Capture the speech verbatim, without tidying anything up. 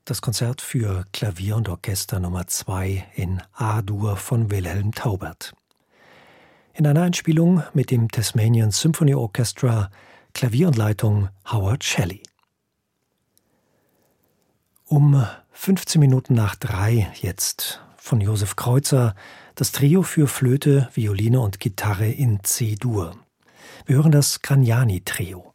das Konzert für Klavier und Orchester Nummer zwei in A-Dur von Wilhelm Taubert. In einer Einspielung mit dem Tasmanian Symphony Orchestra, Klavier und Leitung Howard Shelley. Um fünfzehn Minuten nach drei jetzt von Josef Kreutzer das Trio für Flöte, Violine und Gitarre in C-Dur. Wir hören das Gragnani-Trio.